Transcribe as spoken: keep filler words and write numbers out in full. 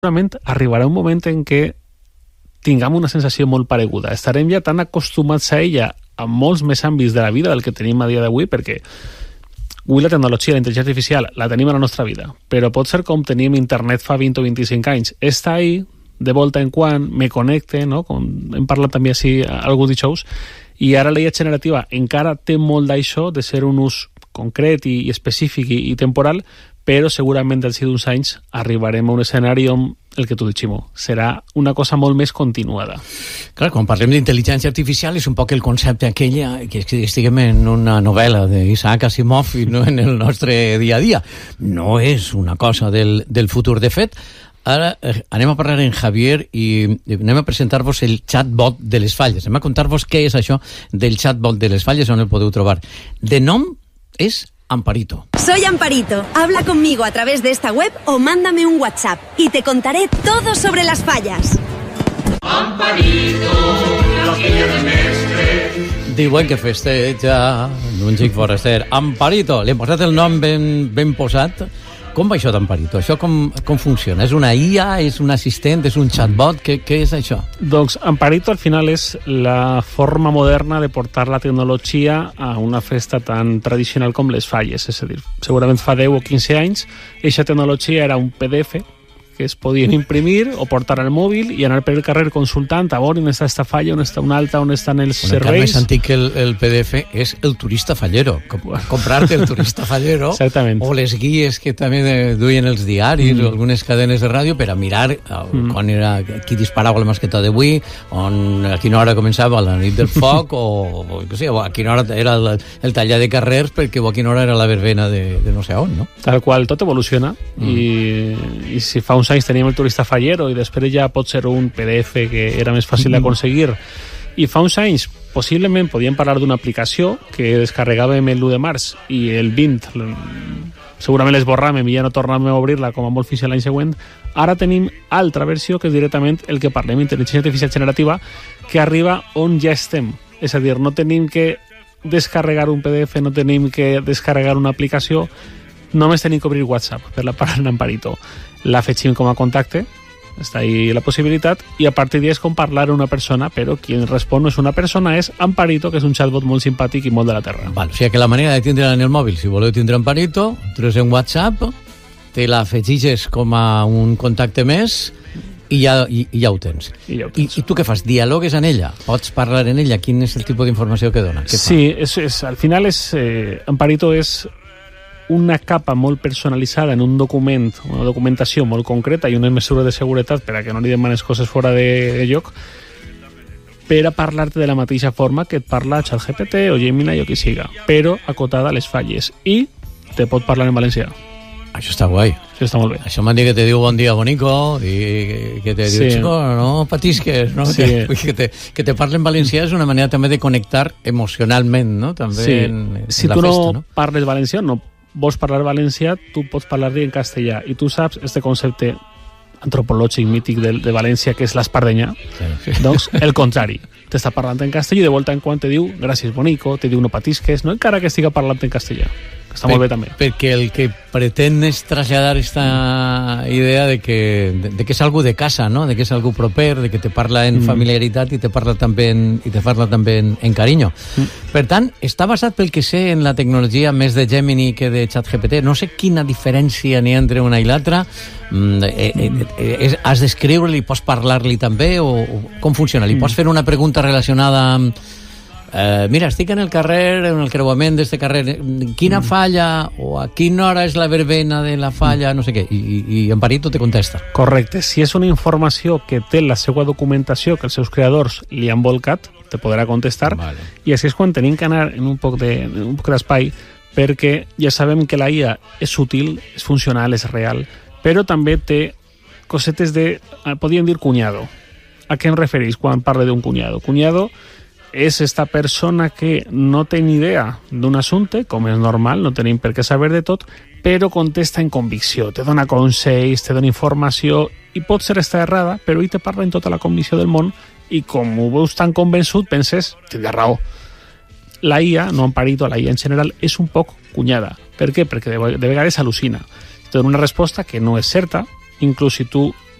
segurament arribarà un moment en què tinguem una sensació molt pareguda. Estarem ja tan acostumats a ella a molts més àmbits de la vida del que tenim a dia d'avui, perquè avui la tecnologia, la intel·ligència artificial, la tenim a la nostra vida, però pot ser com tenim internet fa vint o vint-i-cinc anys. Està ahí, de volta en quan, me connecte, no? Com hem parlat també així a alguns dijous, i ara la I A generativa encara té molt d'això, de ser un ús concret i, i específic i, i temporal, però segurament d'aquí d'uns anys arribarem a un escenari on el que tu dius, Ximo, serà una cosa molt més continuada. Clar, quan parlem d'intel·ligència artificial és un poc el concepte aquella que estiguem en una novel·la d'Isaac Asimov i no en el nostre dia a dia. No és una cosa del, del futur. De fet, ara eh, anem a parlar en Javier i anem a presentar-vos el chatbot de les falles. Anem a contar-vos què és això del chatbot de les falles, on el podeu trobar. De nom és Amparito. Soy Amparito. Habla conmigo a través de esta web o mándame un WhatsApp y te contaré todo sobre las fallas. Amparito, la filla del mestre. Diuen que festeja un xic foraster. Amparito, li hem posat el nom ben, ben posat. Com va això d'Amparito? Això com, com funciona? És una I A? És un assistent? És un chatbot? Què, què és això? Doncs Amparito al final és la forma moderna de portar la tecnologia a una festa tan tradicional com les falles. És a dir, segurament fa deu o quinze anys aquesta tecnologia era un P D F que es podien imprimir o portar al mòbil i anar per el carrer consultant a on està esta falla, on està una altra, on estan els bueno, serveis. Més antic que el, el P D F és el turista fallero. Com, comprar-te el turista fallero o les guies que també de, duien els diaris mm. o algunes cadenes de ràdio per a mirar mm. quan era, qui disparava la masqueta d'avui, on, a quina hora començava la nit del foc o, o, o, o a quina hora era el, el tallar de carrers perquè o a quina hora era la verbena de, de no sé on, no? Tal qual, tot evoluciona mm. i, i si fa uns anys teníem el turista fallero i després ja pot ser un P D F que era més fàcil d'aconseguir. I fa uns anys possiblement podíem parlar d'una aplicació que descarregàvem l'u de març i el vint segurament l'esborràvem i ja no tornàvem a obrir-la com a molt fins l'any següent. Ara tenim altra versió que és directament el que parlem, intel·ligència artificial generativa, que arriba on ja estem. És a dir, no tenim que descarregar un P D F, no tenim que descarregar una aplicació, només tenim que obrir WhatsApp per la part d'Amparito. La afegim com a contacte, està ahí la possibilitat, i a partir d'ahí és com parlar a una persona, però qui respon no és una persona, és Amparito, que és un chatbot molt simpàtic i molt de la terra. Val, o sigui que la manera de tindre en el mòbil, si voleu tindre Amparito, treus en WhatsApp, te la afegixes com a un contacte més i ja, i, i ja ho tens. I, ja ho tens. I, I tu què fas? Dialogues en ella? Pots parlar en ella? Quin és el tipus d'informació que dona? Què sí, és, és, al final és, eh, Amparito és una capa molt personalitzada en un document, una documentació molt concreta i unes mesures de seguretat per a que no li demanes coses fora de, de lloc, per a parlar-te de la mateixa forma que et parla ChatGPT o Gemini o qui siga, però acotada a les falles. I te pot parlar en valencià. Això està guai. Això està molt bé. Això m'han dit que te diu bon dia, bonico, i que te diu, sí. Chico, no patisques, no? Sí. Que, que, te, que te parli en valencià és una manera també de connectar emocionalment, no? També sí. en, en si la tu festa, no, no parles valencià, no vols parlar valencià, tu pots parlar-li en castellà. I tu saps este concepte antropològic mític de, de València, que és l'espardenya. Sí. Doncs el contrari. T'està parlant en castellà i de volta en quan te diu gràcies, bonico, te diu no patisques, no encara que estiga parlant en castellà. Està per, molt bé també. Perquè el que pretén és traslladar esta idea de que, de, de que és algú de casa, no? De que és algú proper, de que te parla en mm. familiaritat i te parla també en, i te parla també en, en carinyo. Mm. Per tant, està basat pel que sé en la tecnologia més de Gemini que de ChatGPT. No sé quina diferència n'hi ha entre una i l'altra. Mm, eh, eh, eh, has d'escriure-li, pots parlar-li també? O, o com funciona? Li mm. pots fer una pregunta relacionada amb Uh, mira, estic en el carrer, en el creuament d'este carrer, quina mm. falla o a quina hora és la verbena de la falla, no sé què, i, i, i Amparito te contesta. Correcte, si és una informació que té la seva documentació, que els seus creadors li han volcat, te podrà contestar, vale. I així és quan tenim que anar en un poc de, un poc d'espai, perquè ja sabem que la I A és útil, és funcional, és real, però també té cosetes de, podríem dir, cunyado. A què em refereix quan parle d'un cunyado? Cunyado és esta persona que no té ni idea d'un assumpte, com és normal, no tenim per què saber de tot, però contesta en convicció, te dona consells, te dona informació, i pot ser estar errada, però ell te parla en tota la convicció del món, i com ho veus tan convençut, penses, tindrà raó. La I A, no Amparito, la I A en general, és un poc cunyada. Per què? Perquè de, de vegades al·lucina. Te dona una resposta que no és certa, inclús si tu